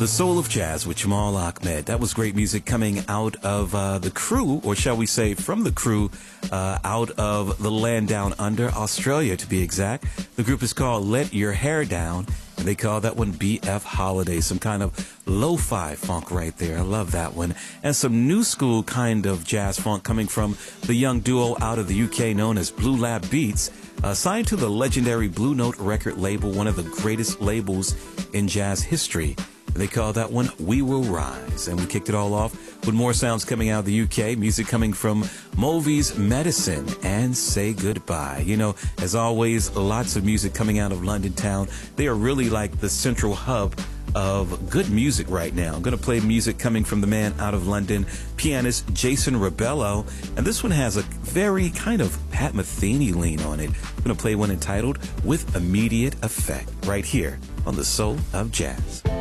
The Soul of Jazz with Jamal Ahmed. That was great music coming out of the crew, or shall we say from the crew, out of the land down under, Australia to be exact. The group is called Let Your Hair Down, and they call that one BF Holiday. Some kind of lo-fi funk right there. I love that one. And some new school kind of jazz funk coming from the young duo out of the UK known as Blue Lab Beats. Signed to the legendary Blue Note record label, one of the greatest labels in jazz history. They call that one We Will Rise. And we kicked it all off with more sounds coming out of the UK, music coming from Movies Medicine and Say Goodbye. You know, as always, lots of music coming out of London town. They are really like the central hub of good music right now. I'm going to play music coming from the man out of London, pianist Jason Rebello. And this one has a very kind of Pat Metheny lean on it. I'm going to play one entitled With Immediate Effect right here on The Soul of Jazz.